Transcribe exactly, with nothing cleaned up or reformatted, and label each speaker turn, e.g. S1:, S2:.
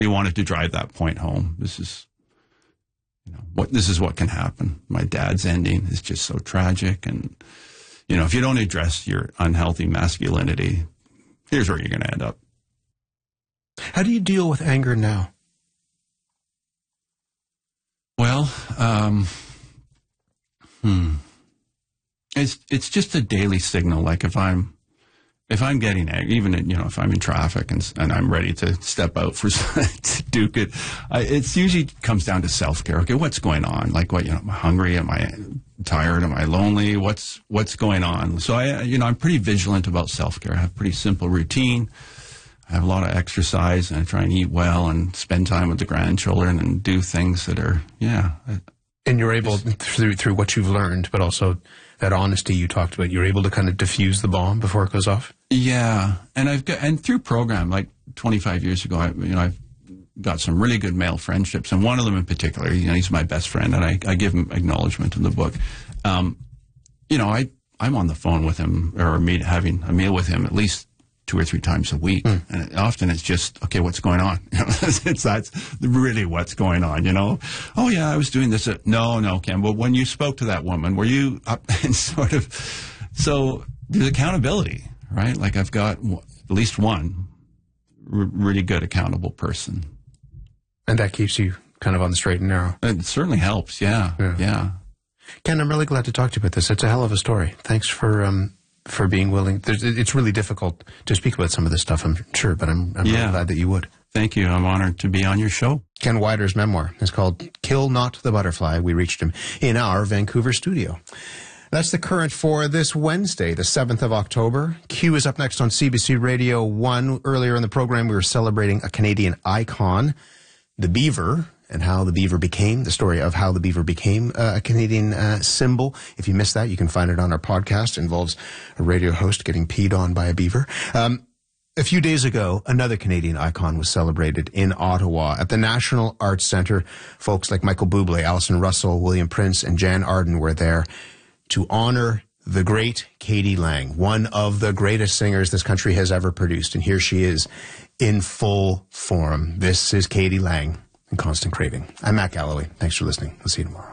S1: He wanted to drive that point home. This is, you know, what this is what can happen. My dad's ending is just so tragic, and you know, if you don't address your unhealthy masculinity, here's where you're going to end up.
S2: How do you deal with anger now?
S1: Well, um, hmm, it's it's just a daily signal. Like if I'm if I'm getting angry, even in, you know, if I'm in traffic and and I'm ready to step out for to duke it, I, it's usually comes down to self care. Okay, what's going on? Like, what, you know, am I hungry? Am I tired? Am I lonely? What's what's going on? So I, you know, I'm pretty vigilant about self care. I have a pretty simple routine. I have a lot of exercise, and I try and eat well and spend time with the grandchildren and do things that are, yeah.
S2: And you're able, through through what you've learned, but also that honesty you talked about, you're able to kind of diffuse the bomb before it goes off?
S1: Yeah. And I've got, and through program, like twenty-five years ago, I, you know, I've got some really good male friendships, and one of them in particular, you know, he's my best friend, and I, I give him acknowledgement in the book. Um, you know, I, I'm on the phone with him, or meet, having a meal with him at least two or three times a week. Mm. And often it's just, okay, what's going on? it's that's really what's going on, you know? Oh, yeah, I was doing this. At, no, no, Ken, but when you spoke to that woman, were you up and sort of, so there's accountability, right? Like I've got at least one r- really good accountable person.
S2: And that keeps you kind of on the straight and narrow.
S1: It certainly helps, yeah, yeah. yeah.
S2: Ken, I'm really glad to talk to you about this. It's a hell of a story. Thanks for... Um for being willing. There's, it's really difficult to speak about some of this stuff, I'm sure, but I'm, I'm
S1: yeah.
S2: really glad that you would.
S1: Thank you. I'm honored to be on your show.
S2: Ken Weider's memoir is called Kill Not the Butterfly. We reached him in our Vancouver studio. That's the current for this Wednesday, the seventh of October. Q is up next on C B C Radio one. Earlier in the program, we were celebrating a Canadian icon, the beaver, and how the beaver became, the story of how the beaver became uh, a Canadian uh, symbol. If you missed that, you can find it on our podcast. It involves a radio host getting peed on by a beaver. Um, a few days ago, another Canadian icon was celebrated in Ottawa at the National Arts Centre. Folks like Michael Bublé, Alison Russell, William Prince, and Jan Arden were there to honor the great K.D. Lang, one of the greatest singers this country has ever produced. And here she is in full form. This is K.D. Lang and Constant Craving. I'm Matt Galloway. Thanks for listening. We'll see you tomorrow.